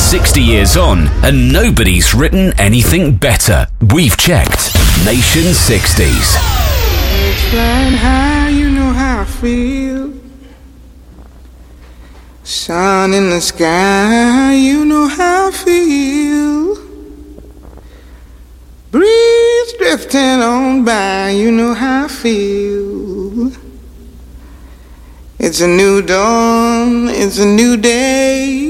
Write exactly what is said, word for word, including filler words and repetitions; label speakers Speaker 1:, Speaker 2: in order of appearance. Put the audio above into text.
Speaker 1: sixty years on, and nobody's written anything better. We've checked. Nation sixties.
Speaker 2: It's flying high, you know how I feel. Sun in the sky, you know how I feel. Breeze drifting on by, you know how I feel. It's a new dawn, it's a new day.